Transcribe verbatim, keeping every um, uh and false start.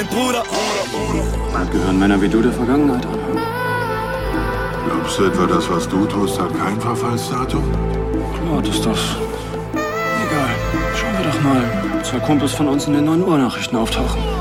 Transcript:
mein Bruder. Bald gehören Männer wie du der Vergangenheit an. Glaubst du etwa, das, was du tust, hat kein Verfallsdatum? Klar hat es das. Egal, schauen wir doch mal. Zwei Kumpels von uns in den neun Uhr Nachrichten auftauchen.